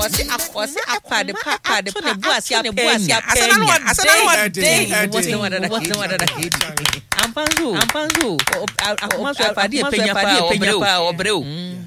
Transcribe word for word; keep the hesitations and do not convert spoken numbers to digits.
Wasi wasi akwade pa pa de pa buasi abuasi Asana no asana no dey. What's the one that what's the one that Ampanzu Ampanzu Akoma so afade penya pa obreu